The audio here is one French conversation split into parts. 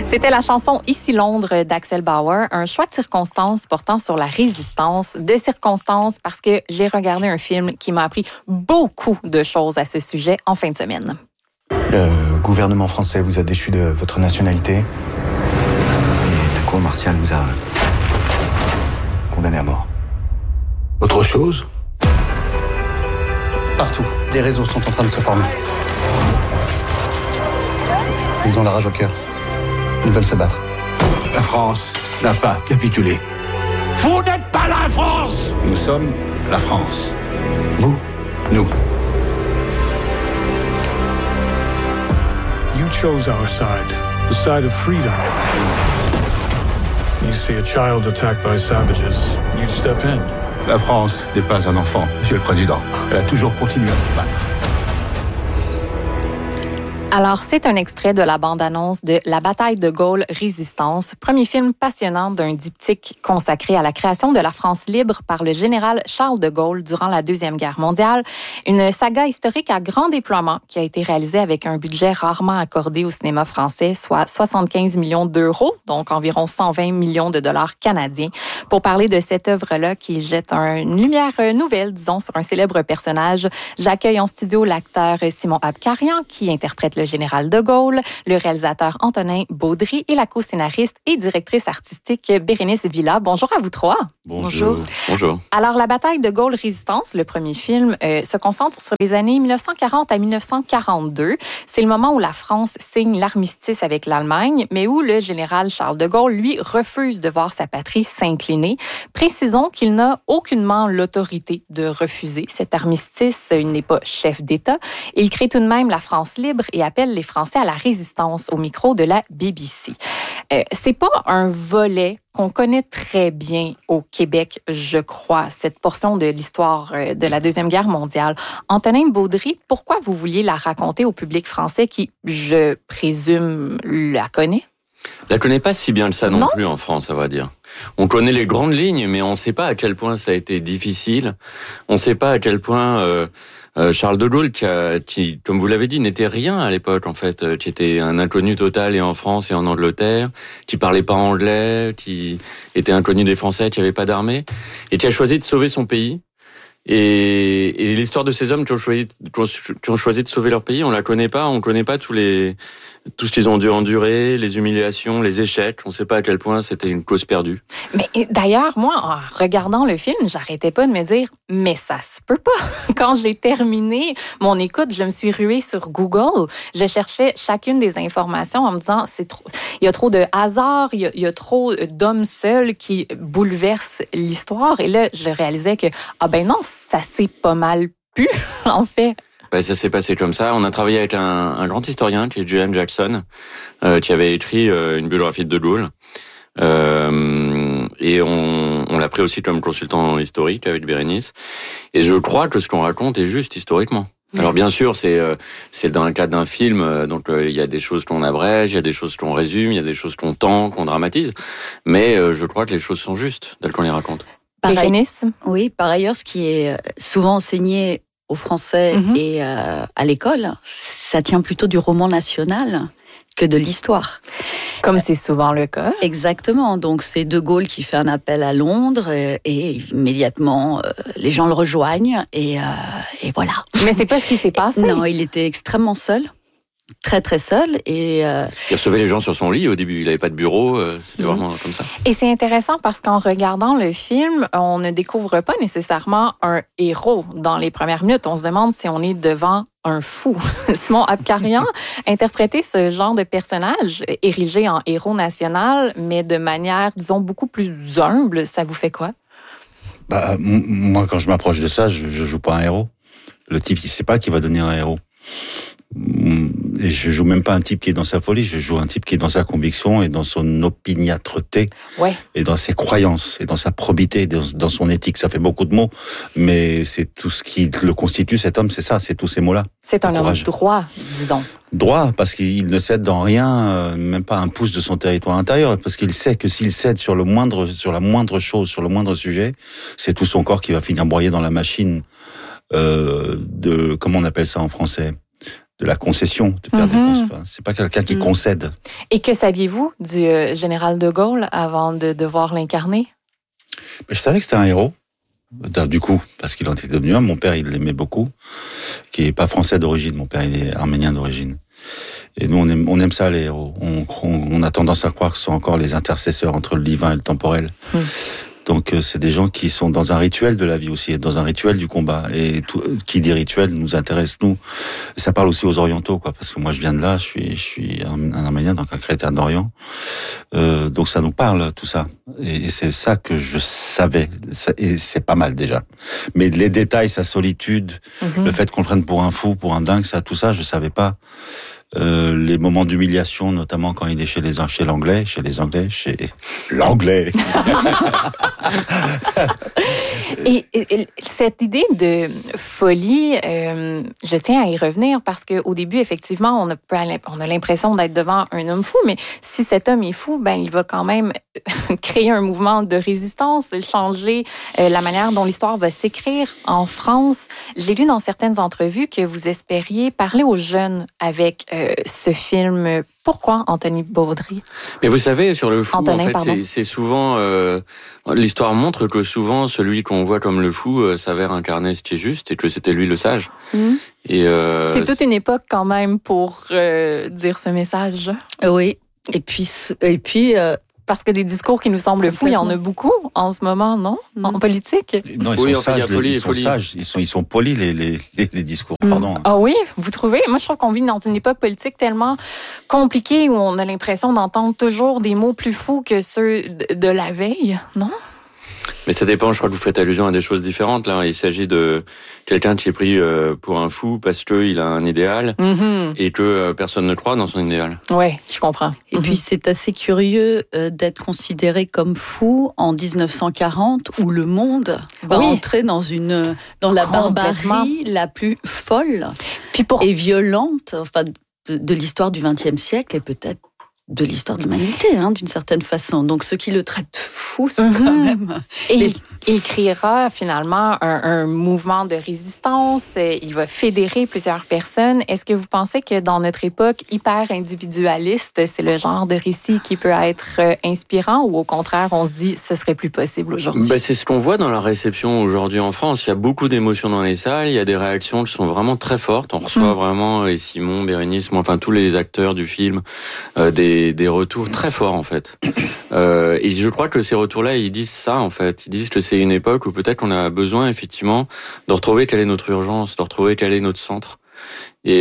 C'était la chanson Ici Londres d'Axel Bauer, un choix de circonstances portant sur la résistance, de circonstances parce que j'ai regardé un film qui m'a appris beaucoup de choses à ce sujet en fin de semaine. Le gouvernement français vous a déchu de votre nationalité et la cour martiale vous a condamné à mort. Autre chose ? Partout, des réseaux sont en train de se former. Ils ont la rage au cœur. Ils veulent se battre. La France n'a pas capitulé. Vous n'êtes pas la France ! Nous sommes la France. Vous, Nous. You chose our side, the side of freedom. You see a child attacked by savages, you'd step in. La France n'est pas un enfant, Monsieur le Président. Elle a toujours continué à se battre. Alors, c'est un extrait de la bande-annonce de La bataille de Gaulle Résistance, premier film passionnant d'un diptyque consacré à la création de la France libre par le général Charles de Gaulle durant la Deuxième Guerre mondiale. Une saga historique à grand déploiement qui a été réalisée avec un budget rarement accordé au cinéma français, soit 75 millions d'euros, donc environ 120 millions de dollars canadiens. Pour parler de cette œuvre-là qui jette une lumière nouvelle, disons, sur un célèbre personnage, j'accueille en studio l'acteur Simon Abkarian qui interprète le général de Gaulle, le réalisateur Antonin Baudry et la co-scénariste et directrice artistique Bérénice Villa. Bonjour à vous trois. Bonjour. Bonjour. Alors, La bataille de Gaulle Résistance, le premier film, se concentre sur les années 1940 à 1942. C'est le moment où la France signe l'armistice avec l'Allemagne, mais où le général Charles de Gaulle, lui, refuse de voir sa patrie s'incliner. Précisons qu'il n'a aucunement l'autorité de refuser cet armistice. Il n'est pas chef d'État. Il crée tout de même la France libre et appelle les Français à la résistance au micro de la BBC. C'est pas un volet qu'on connaît très bien au Québec, je crois, cette portion de l'histoire de la Deuxième Guerre mondiale. Antonin Baudry, pourquoi vous vouliez la raconter au public français qui, je présume, la connaît? La connaît pas si bien que ça non plus en France, à vrai dire. On connaît les grandes lignes, mais on ne sait pas à quel point ça a été difficile. On ne sait pas à quel point Charles de Gaulle, qui, comme vous l'avez dit, n'était rien à l'époque, en fait, qui était un inconnu total et en France et en Angleterre, qui parlait pas anglais, qui était inconnu des Français, qui avait pas d'armée, et qui a choisi de sauver son pays. Et l'histoire de ces hommes qui ont choisi de sauver leur pays, on la connaît pas. On connaît pas tout ce qu'ils ont dû endurer, les humiliations, les échecs. On sait pas à quel point c'était une cause perdue. Mais d'ailleurs, moi, en regardant le film, j'arrêtais pas de me dire, mais ça se peut pas. Quand j'ai terminé mon écoute, je me suis ruée sur Google. Je cherchais chacune des informations en me disant, il y a trop de hasard, il y a trop d'hommes seuls qui bouleversent l'histoire. Et là, je réalisais que, non, ça s'est pas mal pu, en fait. Ça s'est passé comme ça. On a travaillé avec un grand historien qui est Julian Jackson, qui avait écrit une biographie de Gaulle. Et on l'a pris aussi comme consultant historique avec Bérénice. Et je crois que ce qu'on raconte est juste historiquement. Alors bien sûr, c'est dans le cadre d'un film, donc il y a des choses qu'on abrège, il y a des choses qu'on résume, il y a des choses qu'on tend, qu'on dramatise. Mais je crois que les choses sont justes telles qu'on les raconte. Oui, par ailleurs, ce qui est souvent enseigné aux Français et à l'école, ça tient plutôt du roman national que de l'histoire. Comme c'est souvent le cas. Exactement. Donc, c'est De Gaulle qui fait un appel à Londres et immédiatement, les gens le rejoignent et voilà. Mais c'est pas ce qui s'est passé. Non, il était extrêmement seul. Très, très seul. Et il recevait les gens sur son lit au début. Il n'avait pas de bureau. C'était vraiment comme ça. Et c'est intéressant parce qu'en regardant le film, on ne découvre pas nécessairement un héros dans les premières minutes. On se demande si on est devant un fou. Simon Abkarian interprétait ce genre de personnage érigé en héros national, mais de manière, disons, beaucoup plus humble. Ça vous fait quoi? Moi, quand je m'approche de ça, je joue pas un héros. Le type, il sait pas qu'il va devenir un héros. Et je joue même pas un type qui est dans sa folie, je joue un type qui est dans sa conviction et dans son opiniâtreté, et dans ses croyances, et dans sa probité, dans son éthique. Ça fait beaucoup de mots, mais c'est tout ce qui le constitue, cet homme, c'est ça, c'est tous ces mots-là. C'est un homme droit, disons. Droit, parce qu'il ne cède dans rien, même pas un pouce de son territoire intérieur, parce qu'il sait que s'il cède sur la moindre chose, sur le moindre sujet, c'est tout son corps qui va finir broyé dans la machine comment on appelle ça en français ? la concession, de faire c'est pas quelqu'un qui concède. Et que saviez-vous du général de Gaulle avant de devoir l'incarner? Je savais que c'était un héros. Du coup, parce qu'il en était devenu un. Mon père, il l'aimait beaucoup, qui est pas français d'origine. Mon père, il est arménien d'origine. Et nous, on aime ça, les héros. On a tendance à croire que ce sont encore les intercesseurs entre le divin et le temporel. Donc, c'est des gens qui sont dans un rituel de la vie aussi, dans un rituel du combat. Et tout, qui dit rituel nous intéresse, nous. Et ça parle aussi aux orientaux, quoi. Parce que moi, je viens de là, je suis un arménien, donc un chrétien d'Orient. Donc, ça nous parle, tout ça. Et c'est ça que je savais. Et c'est pas mal, déjà. Mais les détails, sa solitude, le fait qu'on le prenne pour un fou, pour un dingue, tout ça, je savais pas. Les moments d'humiliation, notamment quand il est chez les Anglais. Et cette idée de folie, je tiens à y revenir parce qu'au début, effectivement, on a l'impression d'être devant un homme fou, mais si cet homme est fou, ben il va quand même créer un mouvement de résistance, changer la manière dont l'histoire va s'écrire en France. J'ai lu dans certaines entrevues que vous espériez parler aux jeunes avec ce film. Pourquoi Anthony Baudry? Mais vous savez, sur le fou, Antonin, en fait, c'est souvent... l'histoire montre que souvent, celui qu'on voit comme le fou s'avère incarner ce qui est juste et que c'était lui le sage. Et c'est toute une époque quand même pour dire ce message. Oui. Et puis parce que des discours qui nous semblent fous, il y en a beaucoup en ce moment, non? En politique? Non, ils sont sages, ils sont sages. Ils sont polis, les discours, pardon. Ah oui, vous trouvez? Moi, je trouve qu'on vit dans une époque politique tellement compliquée où on a l'impression d'entendre toujours des mots plus fous que ceux de la veille, non? Mais ça dépend, je crois que vous faites allusion à des choses différentes. Là, il s'agit de quelqu'un qui est pris pour un fou parce qu'il a un idéal et que personne ne croit dans son idéal. Oui, je comprends. Et puis c'est assez curieux d'être considéré comme fou en 1940 où le monde va entrer dans la barbarie la plus folle et violente de l'histoire du XXe siècle et peut-être de l'histoire de l'humanité, d'une certaine façon. Donc, ceux qui le traitent de fou sont quand même... Et il créera finalement un mouvement de résistance. Il va fédérer plusieurs personnes. Est-ce que vous pensez que dans notre époque hyper individualiste, c'est le genre de récit qui peut être inspirant ou au contraire, on se dit ce serait plus possible aujourd'hui? C'est ce qu'on voit dans la réception aujourd'hui en France. Il y a beaucoup d'émotions dans les salles. Il y a des réactions qui sont vraiment très fortes. On reçoit vraiment, et Simon, Bérénice, enfin tous les acteurs du film, des retours très forts en fait. Et je crois que ces retours-là, ils disent ça en fait. Ils disent que c'est une époque où peut-être on a besoin effectivement de retrouver quelle est notre urgence, de retrouver quel est notre centre. Et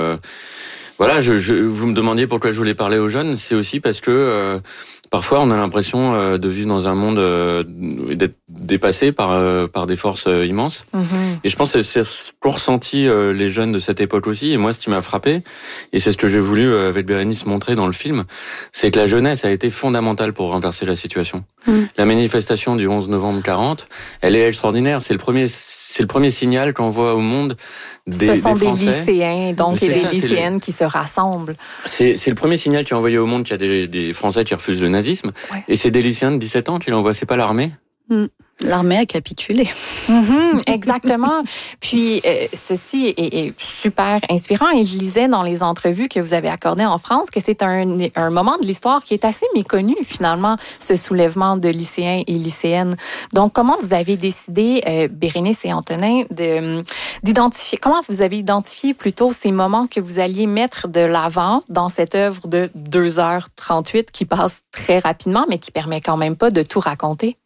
voilà, vous me demandiez pourquoi je voulais parler aux jeunes, c'est aussi parce que parfois on a l'impression de vivre dans un monde d'être dépassé par des forces immenses. Et je pense que c'est ce qu'ont ressenti les jeunes de cette époque aussi. Et moi, ce qui m'a frappé, et c'est ce que j'ai voulu avec Bérénice montrer dans le film, c'est que la jeunesse a été fondamentale pour renverser la situation. La manifestation du 11 novembre 40, elle est extraordinaire. C'est le premier signal qu'on voit au monde des Français. Ce sont des lycéens, donc et des lycéennes qui se rassemblent. C'est le premier signal qui est envoyé au monde qu'il y a des Français qui refusent le nazisme. Ouais. Et c'est des lycéens de 17 ans qui l'envoient. C'est pas l'armée. L'armée a capitulé. Exactement. Puis, ceci est super inspirant et je lisais dans les entrevues que vous avez accordées en France que c'est un moment de l'histoire qui est assez méconnu, finalement, ce soulèvement de lycéens et lycéennes. Donc, comment vous avez décidé, Bérénice et Antonin, d'identifier, comment vous avez identifié plutôt ces moments que vous alliez mettre de l'avant dans cette œuvre de 2h38 qui passe très rapidement, mais qui permet quand même pas de tout raconter?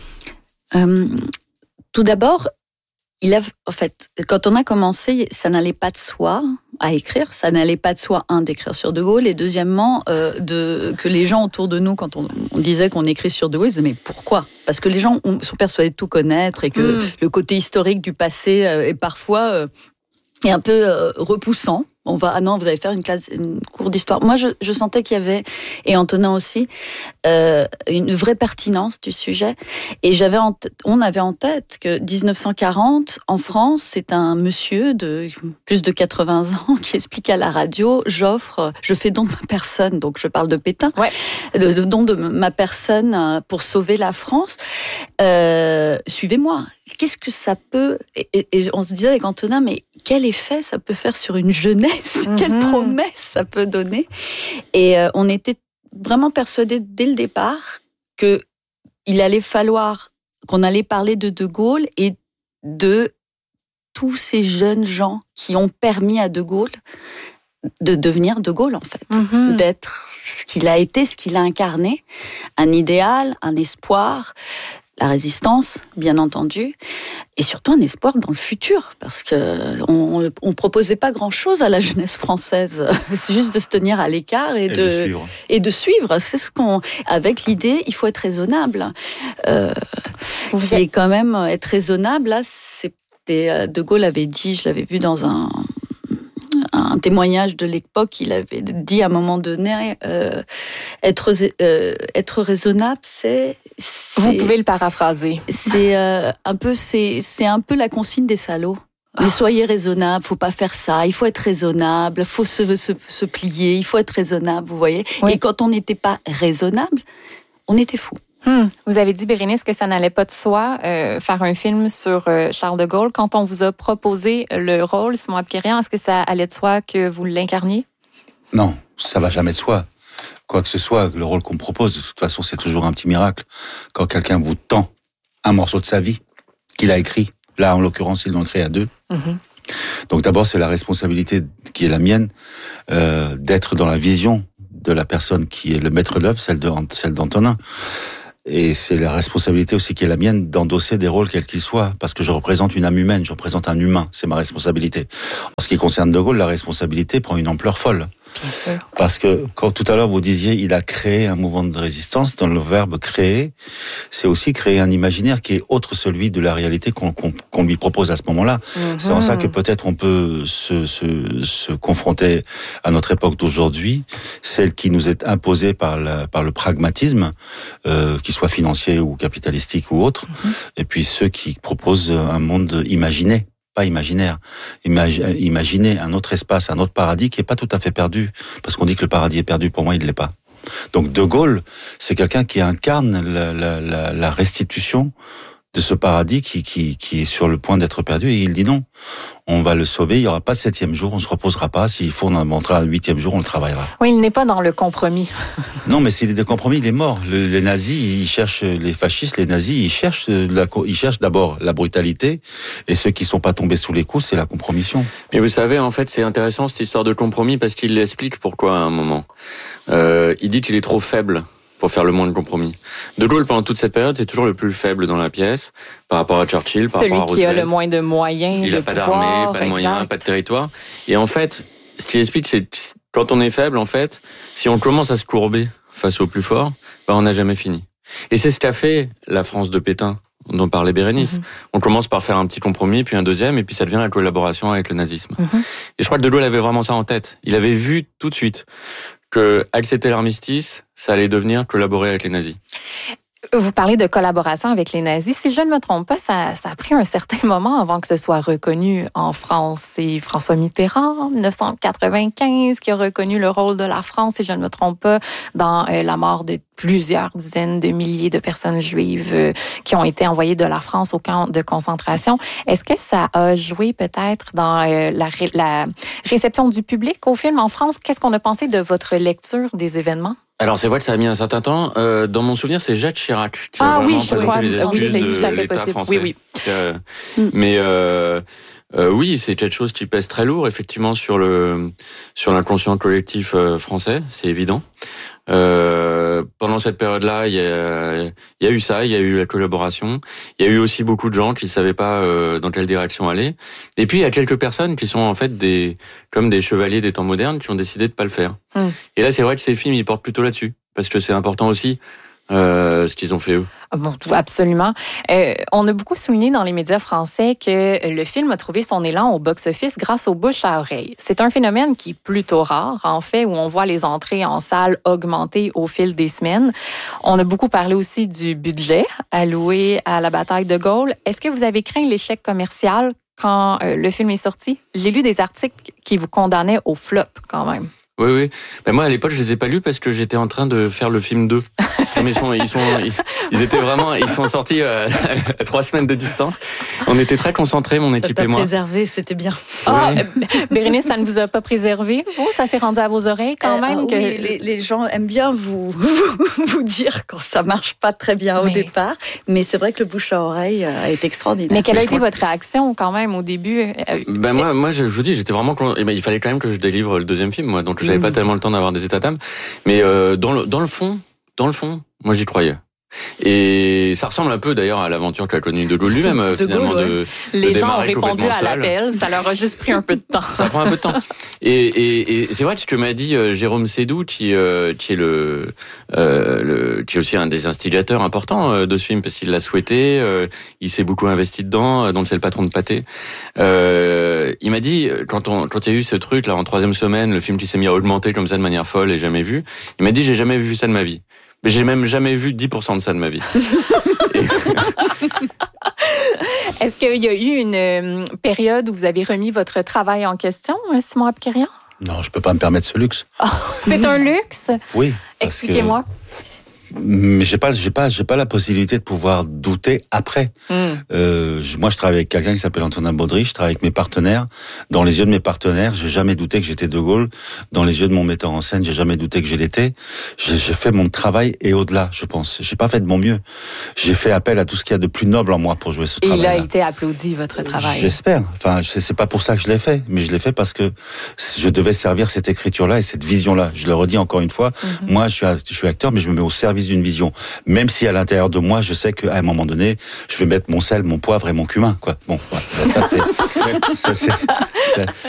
Tout d'abord, en fait, quand on a commencé, ça n'allait pas de soi à écrire, ça n'allait pas de soi, d'écrire sur De Gaulle, et deuxièmement, que les gens autour de nous, quand on disait qu'on écrit sur De Gaulle, ils disaient, mais pourquoi? Parce que les gens sont persuadés de tout connaître et que le côté historique du passé est parfois est un peu repoussant. Vous allez faire une cour d'histoire. Moi, je sentais qu'il y avait, et Antonin aussi, une vraie pertinence du sujet. Et on avait en tête que 1940, en France, c'est un monsieur de plus de 80 ans qui explique à la radio, je fais don de ma personne, donc je parle de Pétain, de don de ma personne pour sauver la France. Suivez-moi. qu'est-ce que ça peut... Et on se disait avec Antonin, mais quel effet ça peut faire sur une jeunesse? Quelle promesse ça peut donner? Et on était vraiment persuadés dès le départ qu'il allait falloir qu'on allait parler de Gaulle et de tous ces jeunes gens qui ont permis à De Gaulle de devenir De Gaulle, en fait. D'être ce qu'il a été, ce qu'il a incarné. Un idéal, un espoir, la résistance, bien entendu, et surtout un espoir dans le futur, parce que on proposait pas grand-chose à la jeunesse française. C'est juste de se tenir à l'écart et de suivre. C'est ce avec l'idée, il faut être raisonnable. Qui est quand même être raisonnable. Là, De Gaulle avait dit, je l'avais vu dans un témoignage de l'époque, il avait dit à un moment donné, être raisonnable, c'est... Vous pouvez le paraphraser. C'est un peu la consigne des salauds. Mais soyez raisonnable, faut pas faire ça, il faut être raisonnable, faut se plier, il faut être raisonnable, vous voyez. Oui. Et quand on n'était pas raisonnable, on était fou. Vous avez dit, Bérénice, que ça n'allait pas de soi faire un film sur Charles de Gaulle. Quand on vous a proposé le rôle, Simon Apguérian, est-ce que ça allait de soi que vous l'incarniez? Non, ça va jamais de soi. Quoi que ce soit, le rôle qu'on me propose, de toute façon, c'est toujours un petit miracle. Quand quelqu'un vous tend un morceau de sa vie, qu'il a écrit, là, en l'occurrence, il l'a écrit à deux. Donc d'abord, c'est la responsabilité qui est la mienne, d'être dans la vision de la personne qui est le maître d'œuvre, celle d'Antonin. Et c'est la responsabilité aussi qui est la mienne d'endosser des rôles quels qu'ils soient, parce que je représente une âme humaine, je représente un humain, c'est ma responsabilité. En ce qui concerne De Gaulle, la responsabilité prend une ampleur folle. Bien sûr. Parce que, quand tout à l'heure vous disiez, il a créé un mouvement de résistance, dans le verbe créer, c'est aussi créer un imaginaire qui est autre celui de la réalité qu'on lui propose à ce moment-là. C'est en ça que peut-être on peut se confronter à notre époque d'aujourd'hui, celle qui nous est imposée par le pragmatisme, qu'il soit financier ou capitalistique ou autre, et puis ceux qui proposent un monde imaginé. Pas imaginaire. Imaginer un autre espace, un autre paradis qui est pas tout à fait perdu. Parce qu'on dit que le paradis est perdu, pour moi, il ne l'est pas. Donc De Gaulle, c'est quelqu'un qui incarne la restitution de ce paradis qui est sur le point d'être perdu. Et il dit non, on va le sauver, il n'y aura pas de 7e jour, on ne se reposera pas. S'il faut, on en montera un 8e jour, on le travaillera. Oui, il n'est pas dans le compromis. Non, mais s'il est des compromis, il est mort. Les nazis, ils cherchent, les fascistes, les nazis, ils cherchent d'abord la brutalité, et ceux qui ne sont pas tombés sous les coups, c'est la compromission. Mais vous savez, en fait, c'est intéressant cette histoire de compromis, parce qu'il l'explique pourquoi à un moment. Il dit qu'il est trop faible pour faire le moins de compromis. De Gaulle, pendant toute cette période, c'est toujours le plus faible dans la pièce, par rapport à Churchill, par rapport à Roosevelt. Celui qui a le moins de moyens, il n'a pas d'armée, pas de moyens, pas de territoire. Et en fait, ce qu'il explique, c'est que quand on est faible, en fait, si on commence à se courber face au plus fort, on n'a jamais fini. Et c'est ce qu'a fait la France de Pétain, dont parlait Bérénice. On commence par faire un petit compromis, puis un deuxième, et puis ça devient la collaboration avec le nazisme. Et je crois que De Gaulle avait vraiment ça en tête. Il avait vu tout de suite que accepter l'armistice, ça allait devenir collaborer avec les nazis. Vous parlez de collaboration avec les nazis. Si je ne me trompe pas, ça a pris un certain moment avant que ce soit reconnu en France. C'est François Mitterrand, en 1995, qui a reconnu le rôle de la France, si je ne me trompe pas, dans la mort de plusieurs dizaines de milliers de personnes juives qui ont été envoyées de la France au camp de concentration. Est-ce que ça a joué peut-être dans la réception du public au film en France? Qu'est-ce qu'on a pensé de votre lecture des événements? Alors c'est vrai que ça a mis un certain temps. Dans mon souvenir, c'est Jacques Chirac qui a vraiment présenté les excuses de l'État français. Oui. Mais oui, c'est quelque chose qui pèse très lourd effectivement sur l'inconscient collectif français, c'est évident. Pendant cette période-là, il y a eu ça, il y a eu la collaboration. Il y a eu aussi beaucoup de gens qui savaient pas dans quelle direction aller. Et puis il y a quelques personnes qui sont en fait comme des chevaliers des temps modernes qui ont décidé de pas le faire. Et là, c'est vrai que ces films ils portent plutôt là-dessus parce que c'est important aussi ce qu'ils ont fait eux. Bon, absolument. On a beaucoup souligné dans les médias français que le film a trouvé son élan au box-office grâce au bouche à oreille. C'est un phénomène qui est plutôt rare, en fait, où on voit les entrées en salle augmenter au fil des semaines. On a beaucoup parlé aussi du budget alloué à la bataille de Gaulle. Est-ce que vous avez craint l'échec commercial quand le film est sorti? J'ai lu des articles qui vous condamnaient au flop, quand même. Oui. Ben moi, à l'époque, je les ai pas lus parce que j'étais en train de faire le film 2. Mais ils étaient vraiment, ils sont sortis à 3 semaines de distance. On était très concentrés, mon équipe et moi. Préservé, c'était bien. Bérénice, ça ne vous a pas préservé, vous? Ça s'est rendu à vos oreilles quand même? Oui, les gens aiment bien vous dire quand ça marche pas très bien au départ, mais c'est vrai que le bouche à oreille est extraordinaire. Mais quelle a été votre réaction quand même au début? Moi, je vous dis, j'étais vraiment. Il fallait quand même que je délivre le deuxième film, moi, donc j'avais pas tellement le temps d'avoir des états d'âme. Mais dans le fond, moi j'y croyais. Et ça ressemble un peu d'ailleurs à l'aventure qu'a connue De Gaulle lui-même, finalement. Gaulle, les gens ont répondu à l'appel, ça leur a juste pris un peu de temps. Ça prend un peu de temps. Et c'est vrai ce que m'a dit Jérôme Sédou, qui est qui est aussi un des instigateurs importants de ce film, parce qu'il l'a souhaité, il s'est beaucoup investi dedans, donc c'est le patron de Pathé. Il m'a dit, quand il y a eu ce truc là en 3e semaine, le film qui s'est mis à augmenter comme ça de manière folle et jamais vu, il m'a dit j'ai jamais vu ça de ma vie. Mais j'ai même jamais vu 10% de ça de ma vie. Est-ce qu'il y a eu une période où vous avez remis votre travail en question, Simon Abkarian? Non, je peux pas me permettre ce luxe. Oh, c'est un luxe? Oui. Expliquez-moi. Mais j'ai pas la possibilité de pouvoir douter après. Moi, je travaille avec quelqu'un qui s'appelle Antonin Baudry, je travaille avec mes partenaires. Dans les yeux de mes partenaires, j'ai jamais douté que j'étais De Gaulle. Dans les yeux de mon metteur en scène, j'ai jamais douté que je l'étais. J'ai fait mon travail et au-delà, je pense. J'ai pas fait de mon mieux. J'ai fait appel à tout ce qu'il y a de plus noble en moi pour jouer ce travail. Et il a été applaudi, votre travail. J'espère. Enfin, c'est pas pour ça que je l'ai fait, mais je l'ai fait parce que je devais servir cette écriture-là et cette vision-là. Je le redis encore une fois. Moi, je suis acteur, mais je me mets au service d'une vision. Même si à l'intérieur de moi, je sais qu'à un moment donné, je vais mettre mon sel, mon poivre et mon cumin, quoi. Bon, ça c'est